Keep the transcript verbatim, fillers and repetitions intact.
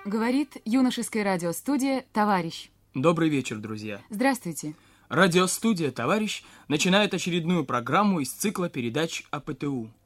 Говорит юношеская радиостудия «Товарищ». Добрый вечер, друзья. Здравствуйте. Радиостудия «Товарищ» начинает очередную программу из цикла передач о ПТУ.